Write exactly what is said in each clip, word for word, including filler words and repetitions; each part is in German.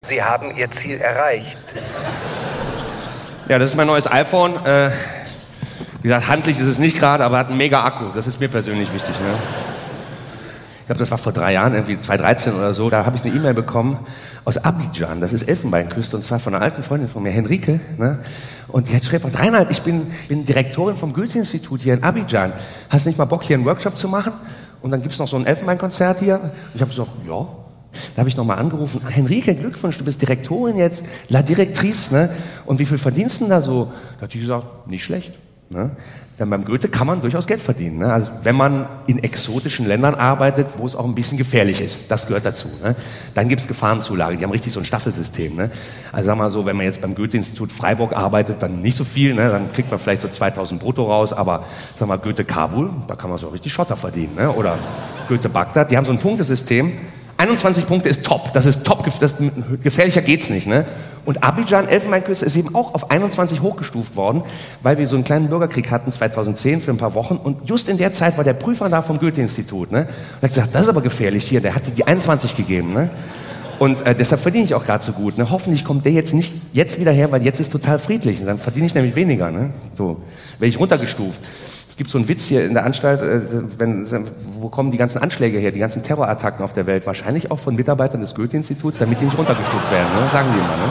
Sie haben Ihr Ziel erreicht. Ja, das ist mein neues iPhone. Äh, wie gesagt, handlich ist es nicht gerade, aber hat einen mega Akku. Das ist mir persönlich wichtig. Ne? Ich glaube, das war vor drei Jahren, irgendwie zweitausenddreizehn oder so. Da habe ich eine E-Mail bekommen aus Abidjan. Das ist Elfenbeinküste, und zwar von einer alten Freundin von mir, Henrike. Ne? Und die hat geschrieben, Reinhard, ich bin, bin Direktorin vom Goethe-Institut hier in Abidjan. Hast du nicht mal Bock, hier einen Workshop zu machen? Und dann gibt es noch so ein Elfenbeinkonzert hier. Und ich habe gesagt, ja. Da habe ich nochmal angerufen, Henrike, Glückwunsch, du bist Direktorin jetzt, La Directrice, ne? Und wie viel verdienst du denn da so? Da hat die gesagt, nicht schlecht. Ne? Denn beim Goethe kann man durchaus Geld verdienen. Ne? Also wenn man in exotischen Ländern arbeitet, wo es auch ein bisschen gefährlich ist, das gehört dazu. Ne? Dann gibt es Gefahrenzulage, die haben richtig so ein Staffelsystem. Ne? Also sag mal so, wenn man jetzt beim Goethe-Institut Freiburg arbeitet, dann nicht so viel, ne? Dann kriegt man vielleicht so zweitausend brutto raus, aber sag mal Goethe Kabul, da kann man so richtig Schotter verdienen. Ne? Oder Goethe Bagdad, die haben so ein Punktesystem. einundzwanzig Punkte ist top, das ist top, das, gefährlicher geht's nicht, ne? Und Abidjan, Elfenbeinküste, ist eben auch auf einundzwanzig hochgestuft worden, weil wir so einen kleinen Bürgerkrieg hatten zweitausendzehn für ein paar Wochen, und just in der Zeit war der Prüfer da vom Goethe-Institut, ne? Und er hat gesagt, das ist aber gefährlich hier, der hat dir die einundzwanzig gegeben, ne? Und äh, deshalb verdiene ich auch gerade so gut, ne? Hoffentlich kommt der jetzt nicht jetzt wieder her, weil jetzt ist total friedlich, und dann verdiene ich nämlich weniger, ne? So, werde ich runtergestuft. Es gibt so einen Witz hier in der Anstalt, äh, wenn, wo kommen die ganzen Anschläge her, die ganzen Terrorattacken auf der Welt? Wahrscheinlich auch von Mitarbeitern des Goethe-Instituts, damit die nicht runtergestuft werden, ne? Sagen die immer. Ne?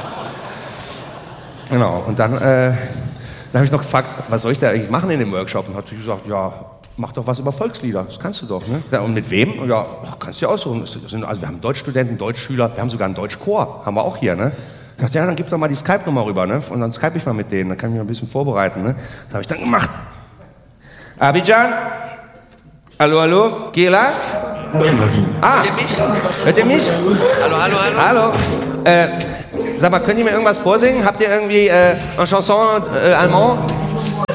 So. Genau, und dann, äh, dann habe ich noch gefragt, was soll ich da eigentlich machen in dem Workshop? Und hat sie gesagt, ja, mach doch was über Volkslieder, das kannst du doch. Ne? Ja, und mit wem? Ja, kannst du ja aussuchen. Also wir haben Deutschstudenten, Deutschschüler, wir haben sogar einen Deutschchor, haben wir auch hier. Ne? Ich dachte, ja, dann gib doch mal die Skype-Nummer rüber, ne? Und dann Skype ich mal mit denen, dann kann ich mich ein bisschen vorbereiten. Ne? Das habe ich dann gemacht. Abidjan? Hallo, hallo? Gela? Ah, hört ihr mich? Hallo, hallo, hallo. Hallo. Äh, sag mal, könnt ihr mir irgendwas vorsingen? Habt ihr irgendwie äh, eine Chanson äh, allemand?